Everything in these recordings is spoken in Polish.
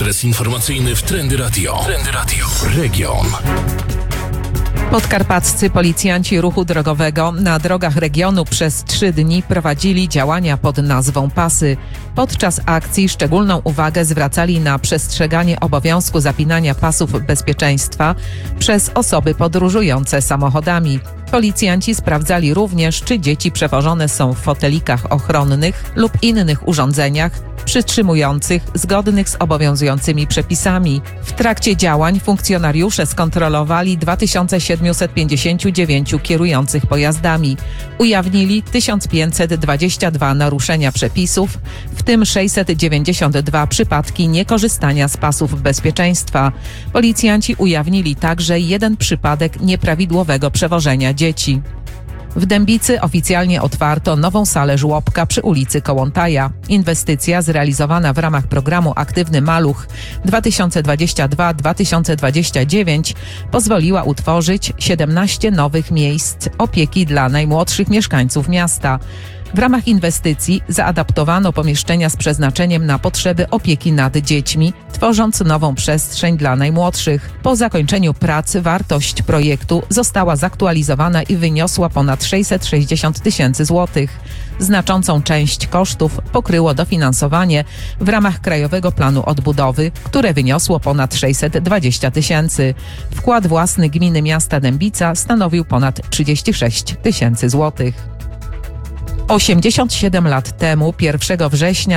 Ekspres informacyjny w Trendy Radio. Trendy Radio. Region. Podkarpaccy policjanci ruchu drogowego na drogach regionu przez 3 dni prowadzili działania pod nazwą Pasy. Podczas akcji szczególną uwagę zwracali na przestrzeganie obowiązku zapinania pasów bezpieczeństwa przez osoby podróżujące samochodami. Policjanci sprawdzali również, czy dzieci przewożone są w fotelikach ochronnych lub innych urządzeniach przytrzymujących zgodnych z obowiązującymi przepisami. W trakcie działań funkcjonariusze skontrolowali 2759 kierujących pojazdami. Ujawnili 1522 naruszenia przepisów, w tym 692 przypadki niekorzystania z pasów bezpieczeństwa. Policjanci ujawnili także 1 przypadek nieprawidłowego przewożenia dzieci. W Dębicy oficjalnie otwarto nową salę żłobka przy ulicy Kołłątaja. Inwestycja zrealizowana w ramach programu Aktywny Maluch 2022-2029 pozwoliła utworzyć 17 nowych miejsc opieki dla najmłodszych mieszkańców miasta. W ramach inwestycji zaadaptowano pomieszczenia z przeznaczeniem na potrzeby opieki nad dziećmi, tworząc nową przestrzeń dla najmłodszych. Po zakończeniu prac wartość projektu została zaktualizowana i wyniosła ponad 660 000 złotych. Znaczącą część kosztów pokryło dofinansowanie w ramach Krajowego Planu Odbudowy, które wyniosło ponad 620 000. Wkład własny gminy miasta Dębica stanowił ponad 36 000 złotych. 87 lat temu, 1 września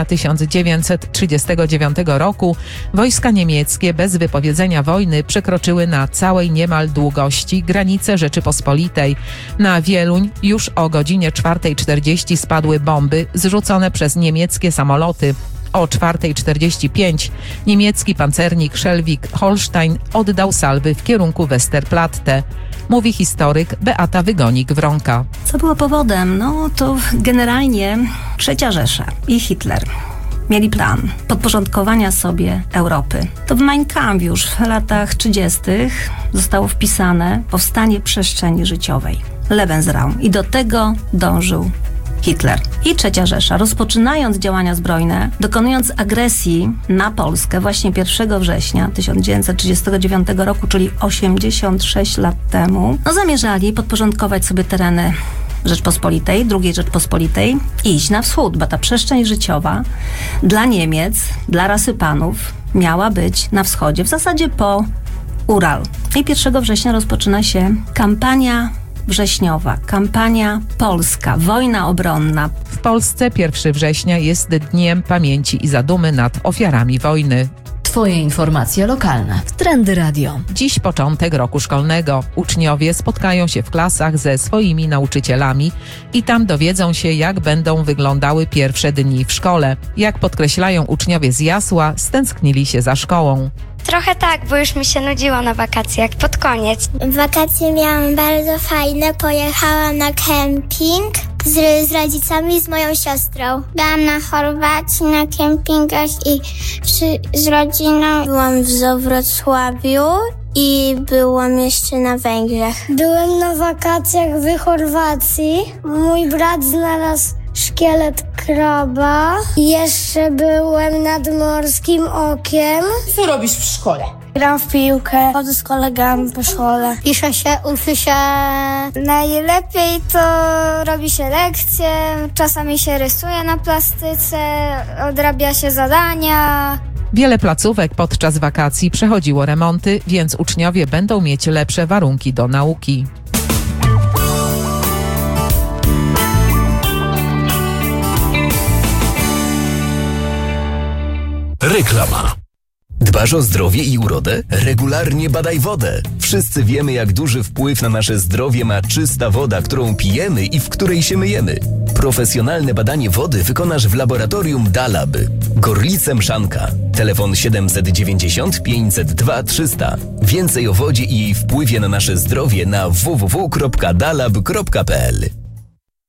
1939 roku, wojska niemieckie bez wypowiedzenia wojny przekroczyły na całej niemal długości granice Rzeczypospolitej. Na Wieluń już o godzinie 4:40 spadły bomby zrzucone przez niemieckie samoloty. O 4:45 niemiecki pancernik Schleswig-Holstein oddał salwy w kierunku Westerplatte. Mówi historyk Beata Wygonik-Wronka. Co było powodem? No to generalnie III Rzesza i Hitler mieli plan podporządkowania sobie Europy. To w Mein Kampf już w latach 30. zostało wpisane powstanie przestrzeni życiowej. Lebensraum. I do tego dążył Hitler i III Rzesza, rozpoczynając działania zbrojne, dokonując agresji na Polskę właśnie 1 września 1939 roku, czyli 86 lat temu, zamierzali podporządkować sobie tereny Rzeczpospolitej, II Rzeczpospolitej i iść na wschód, bo ta przestrzeń życiowa dla Niemiec, dla rasy panów miała być na wschodzie, w zasadzie po Ural. I 1 września rozpoczyna się kampania wrześniowa, kampania polska, wojna obronna. W Polsce 1 września jest Dniem Pamięci i Zadumy nad ofiarami wojny. Twoje informacje lokalne w Trendy Radio. Dziś początek roku szkolnego. Uczniowie spotkają się w klasach ze swoimi nauczycielami i tam dowiedzą się, jak będą wyglądały pierwsze dni w szkole. Jak podkreślają uczniowie z Jasła, stęsknili się za szkołą. Trochę tak, bo już mi się nudziło na wakacjach, pod koniec. Wakacje miałam bardzo fajne, pojechałam na kemping z rodzicami i z moją siostrą. Byłam na Chorwacji na kempingach i z rodziną. Byłam w Wrocławiu i byłam jeszcze na Węgrzech. Byłem na wakacjach w Chorwacji. Mój brat znalazł szkielet kraba. Jeszcze byłem nad Morskim Okiem. Co robisz w szkole? Gram w piłkę, chodzę z kolegami po szkole. Pisze się, uczy się. Najlepiej to robi się lekcje, czasami się rysuje na plastyce, odrabia się zadania. Wiele placówek podczas wakacji przechodziło remonty, więc uczniowie będą mieć lepsze warunki do nauki. Reklama. Dbasz o zdrowie i urodę? Regularnie badaj wodę. Wszyscy wiemy, jak duży wpływ na nasze zdrowie ma czysta woda, którą pijemy i w której się myjemy. Profesjonalne badanie wody wykonasz w laboratorium DALAB. Gorlice Mszanka. Telefon 790 502 300. Więcej o wodzie i jej wpływie na nasze zdrowie na www.dalab.pl.